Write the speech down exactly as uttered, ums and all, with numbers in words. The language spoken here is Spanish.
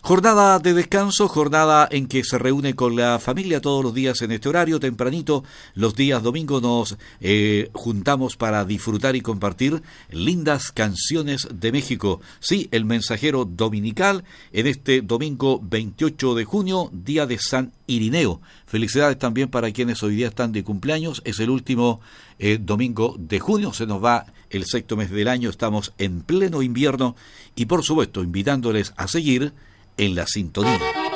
Jornada de descanso, jornada en que se reúne con la familia todos los días en este horario, tempranito. Los días domingos nos eh, juntamos para disfrutar y compartir lindas canciones de México. Sí, el mensajero dominical en este domingo veintiocho de junio, día de San Irineo. Felicidades también para quienes hoy día están de cumpleaños. Es el último eh, domingo de junio, se nos va el sexto mes del año, estamos en pleno invierno y por supuesto invitándoles a seguir en la sintonía.